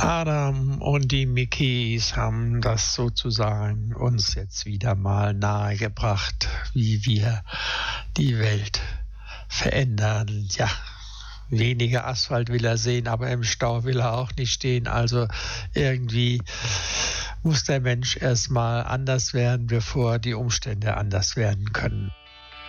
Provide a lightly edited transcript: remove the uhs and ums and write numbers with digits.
Adam und die Mickeys haben das sozusagen uns jetzt wieder mal nahegebracht, wie wir die Welt verändern. Ja, weniger Asphalt will er sehen, aber im Stau will er auch nicht stehen. Also irgendwie muss der Mensch erstmal anders werden, bevor die Umstände anders werden können.